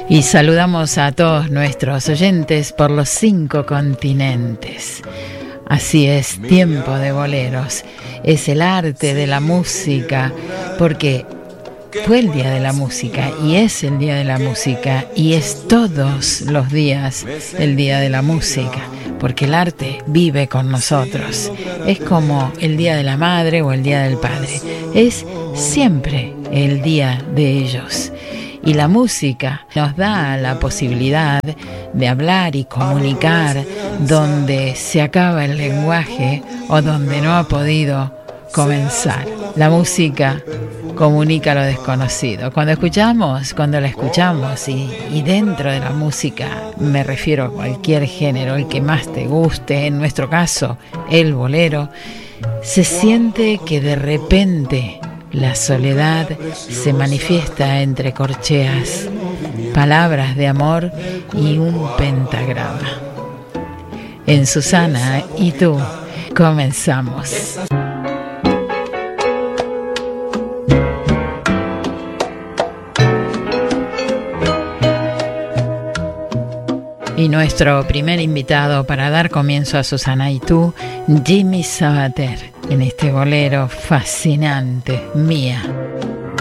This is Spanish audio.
Y saludamos a todos nuestros oyentes por los 5 continentes. Así es, tiempo de boleros. Es el arte de la música, porque fue el Día de la Música y es el Día de la Música y es todos los días el Día de la Música, porque el arte vive con nosotros. Es como el Día de la Madre o el Día del Padre. Es siempre el día de ellos. Y la música nos da la posibilidad de hablar y comunicar donde se acaba el lenguaje o donde no ha podido comenzar. La música comunica lo desconocido. Cuando la escuchamos y dentro de la música, me refiero a cualquier género, el que más te guste, en nuestro caso, el bolero, se siente que de repente la soledad se manifiesta entre corcheas, palabras de amor y un pentagrama. En Susana y tú, comenzamos. Y nuestro primer invitado para dar comienzo a Susana y tú, Jimmy Sabater, en este bolero fascinante, Mía.